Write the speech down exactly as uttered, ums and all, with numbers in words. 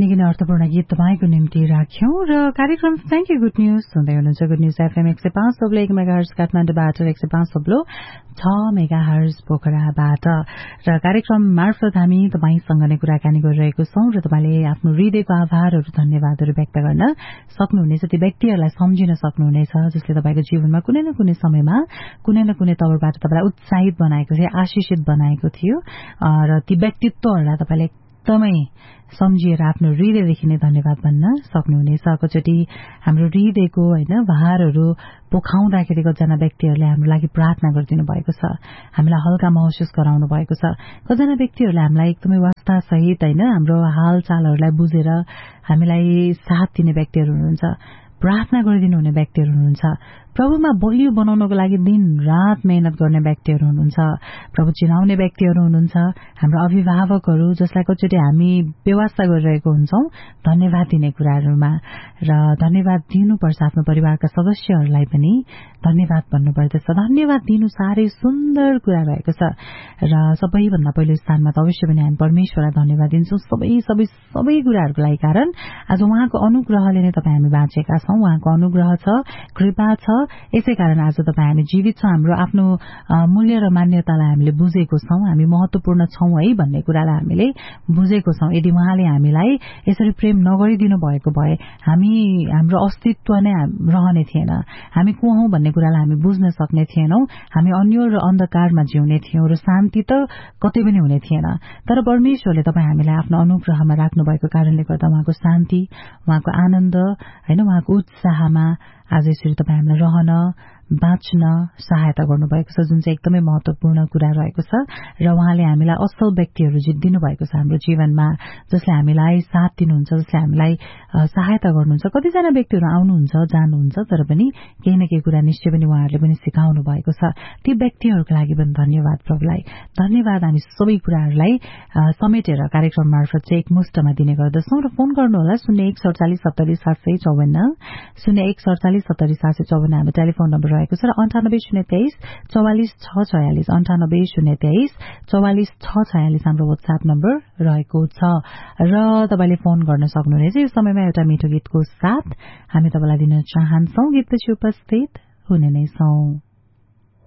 निकै नै अर्थपूर्ण गीत तपाईँको निम्ति राख्यौं र कार्यक्रम थ्याङ्क यू गुड न्यूज सुन्दै हुनुहुन्छ। गुड न्यूज एफएम एक सय पाँच तब्लो एक मेगाहर्ज काठमाडौँबाट र एक सय पाँच तब्लो छ मेगाहर्ज पोखराबाट र कार्यक्रम मार्फत हामी तपाईसँग नै कुराकानी गरिरहेको छौं र तपाईँले आफ्नो हृदयको आभारहरू धन्यवादहरू व्यक्त गर्न सक्नुहुनेछ। ती व्यक्तिहरूलाई सम्झिन सक्नुहुनेछ जसले तपाईँको जीवनमा कुनै न कुनै समयमा कुनै न कुनै तवरबाट तपाईँलाई उत्साहित बनाएको थियो, आशिषित बनाएको थियो र ती व्यक्तित्वहरूलाई तपाईँले एकदमै सम्झिएर आफ्नो हृदयदेखि नै धन्यवाद भन्न सक्नुहुनेछ। कचोटि हाम्रो हृदयको होइन भारहरू पोखाउँदाखेरि कतिजना व्यक्तिहरूले हाम्रो लागि प्रार्थना गरिदिनु भएको छ, हामीलाई हल्का महसुस गराउनु भएको छ। कतिजना व्यक्तिहरूले हामीलाई एकदमै वास्ता सहित होइन हाम्रो हालचालहरूलाई बुझेर हामीलाई साथ दिने व्यक्तिहरू हुनुहुन्छ, प्रार्थना गरिदिनु हुने व्यक्तिहरू हुनुहुन्छ, प्रभुमा बलियो बनाउनको लागि दिन रात मेहनत गर्ने व्यक्तिहरू हुनुहुन्छ, प्रभु चिनाउने व्यक्तिहरू हुनुहुन्छ, हाम्रो अभिभावकहरू जसलाई कचोटि हामी व्यवस्था गरिरहेको हुन्छौं धन्यवाद दिने कुराहरूमा र धन्यवाद दिनुपर्छ। आफ्नो परिवारका सदस्यहरूलाई पनि धन्यवाद भन्नुपर्दछ। धन्यवाद दिनु साह्रै सुन्दर कुरा रहेको छ र सबैभन्दा पहिलो स्थानमा त अवश्य पनि हामी परमेश्वरलाई धन्यवाद दिन्छौं सबै सबै सबै कुराहरूको लागि। कारण आज उहाँको अनुग्रहले नै तपाईँ हामी बाँचेका छौं, उहाँको अनुग्रह छ, कृपा छ, यसै कारण आज तपाईँ हामी जीवित छौं। हाम्रो आफ्नो मूल्य र मान्यतालाई हामीले बुझेको छौं, हामी महत्वपूर्ण छौं है भन्ने कुरालाई हामीले बुझेको छौं। यदि उहाँले हामीलाई यसरी प्रेम नगरिदिनु भएको भए हामी हाम्रो अस्तित्व नै रहने थिएन, हामी को हौं भन्ने कुरालाई हामी बुझ्न सक्ने थिएनौं, हामी अन्योल र अन्धकारमा जिउने थियौं र शान्ति त कतै पनि हुने थिएन। तर परमेश्वरले तपाईँ हामीलाई आफ्नो अनुग्रहमा राख्नु भएको कारणले गर्दा उहाँको शान्ति, उहाँको आनन्द होइन, उहाँको उत्साहमा आज यसरी तपाईँ हामीलाई रहन बाँच्न सहायता गर्नुभएको छ, जुन चाहिँ एकदमै महत्वपूर्ण कुरा रहेको छ। र उहाँले हामीलाई असल व्यक्तिहरू दिनु भएको छ हाम्रो जीवनमा, जसले हामीलाई साथ दिनुहुन्छ, जसले हामीलाई सहायता गर्नुहुन्छ। कतिजना व्यक्तिहरू आउनुहुन्छ जानुहुन्छ, तर पनि केही न केही कुरा निश्चय पनि उहाँहरूले पनि सिकाउनु भएको छ। ती व्यक्तिहरूको लागि पनि धन्यवाद प्रभुलाई, धन्यवाद। हामी सबै कुराहरूलाई समेटेर कार्यक्रम मार्फत चाहिँ एकमुष्टमा दिने गर्दछौं र फोन गर्नुहोला शून्य एक सडचालिस सत्तरी सात सय चौवन्न शून्य एक सडचालिस सत्तरी सात सय चौवन्न हाम्रो टेलिफोन नम्बर रहेको छ र अन्ठानब्बे शून्य तेइस चौवालिस छ छयालिस अन्ठानब्बे शून्य तेइस चौवालिस छ छयालिस हाम्रो वाट्सएप नम्बर रहेको छ र तपाईँले फोन गर्न सक्नुहुनेछ। यो समयमा एउटा मिठो गीतको साथ हामी तपाईँलाई दिन चाहन्छौं। गीतपछि उपस्थित हुने नै छौं।